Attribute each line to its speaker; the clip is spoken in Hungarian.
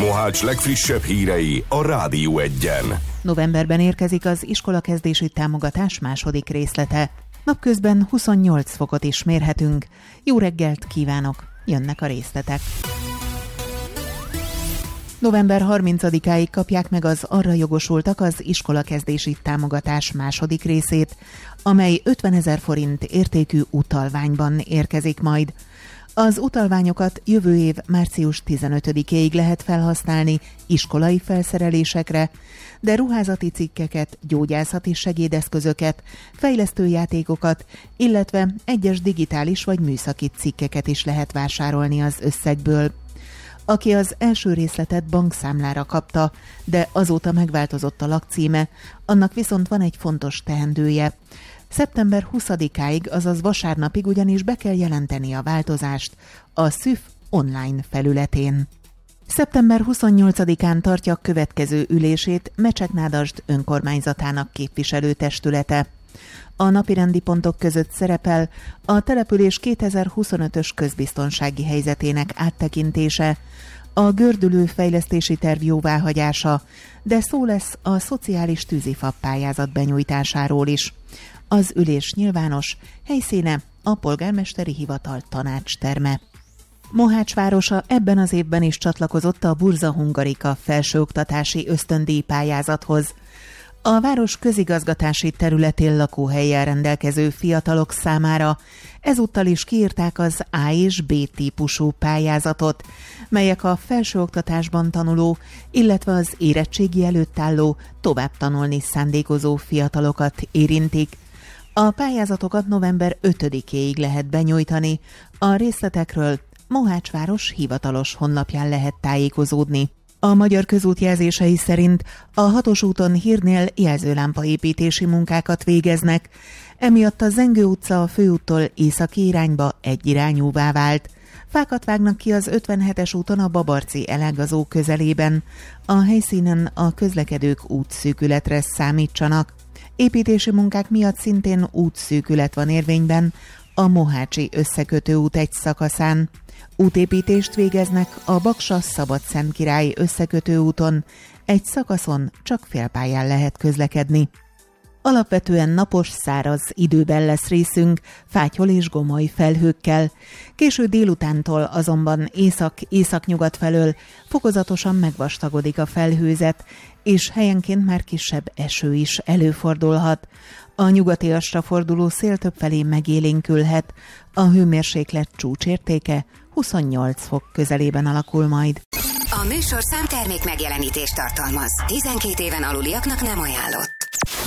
Speaker 1: Mohács legfrissebb hírei a Rádió Egyen.
Speaker 2: Novemberben érkezik az iskolakezdési támogatás második részlete. Napközben 28 fokot is mérhetünk. Jó reggelt kívánok! Jönnek a részletek. November 30-áig kapják meg az arra jogosultak az iskolakezdési támogatás második részét, amely 50 000 forint értékű utalványban érkezik majd. Az utalványokat jövő év március 15-éig lehet felhasználni iskolai felszerelésekre, de ruházati cikkeket, gyógyászati segédeszközöket, fejlesztőjátékokat, illetve egyes digitális vagy műszaki cikkeket is lehet vásárolni az összegből. Aki az első részletet bankszámlára kapta, de azóta megváltozott a lakcíme, annak viszont van egy fontos teendője. Szeptember 20-áig, azaz vasárnapig ugyanis be kell jelenteni a változást a SZÜF online felületén. Szeptember 28-án tartja következő ülését Mecseknádasd önkormányzatának képviselőtestülete. A napirendi pontok között szerepel a település 2025-ös közbiztonsági helyzetének áttekintése, a gördülő fejlesztési terv jóváhagyása, de szó lesz a szociális tűzifa pályázat benyújtásáról is. Az ülés nyilvános, helyszíne a polgármesteri hivatal tanácsterme. Mohács városa ebben az évben is csatlakozott a Burza Hungarika felsőoktatási ösztöndíj pályázathoz. A város közigazgatási területén lakóhellyel rendelkező fiatalok számára ezúttal is kiírták az A és B típusú pályázatot, melyek a felsőoktatásban tanuló, illetve az érettségi előtt álló, tovább tanulni szándékozó fiatalokat érintik. A pályázatokat november 5-éig lehet benyújtani, a részletekről Mohács város hivatalos honlapján lehet tájékozódni. A Magyar Közút jelzései szerint a 6-os úton Hírnél jelzőlámpaépítési munkákat végeznek, emiatt a Zengő utca a főúttól északi irányba egyirányúvá vált. Fákat vágnak ki az 57-es úton a Babarci elágazó közelében. A helyszínen a közlekedők útszűkületre számítsanak. Építési munkák miatt szintén útszűkület van érvényben a Mohácsi összekötő út egy szakaszán. Útépítést végeznek a Baksa-Szabadszentkirály összekötő úton, egy szakaszon csak félpályán lehet közlekedni. Alapvetően napos, száraz időben lesz részünk, fátyol és gomoly felhőkkel. Késő délutántól azonban észak-északnyugat felől fokozatosan megvastagodik a felhőzet, és helyenként már kisebb eső is előfordulhat. A nyugatiasra forduló szél többfelé megélénkülhet, a hőmérséklet csúcsértéke 28 fok közelében alakul majd.
Speaker 3: A műsorszám termék megjelenítést tartalmaz. 12 éven aluliaknak nem ajánlott.